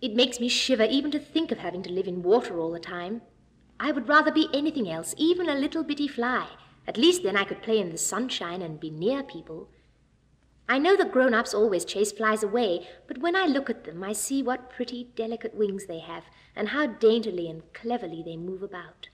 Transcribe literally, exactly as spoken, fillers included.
It makes me shiver even to think of having to live in water all the time. I would rather be anything else, even a little bitty fly. At least then I could play in the sunshine and be near people. I know that grown-ups always chase flies away, but when I look at them, I see what pretty, delicate wings they have, and how daintily and cleverly they move about.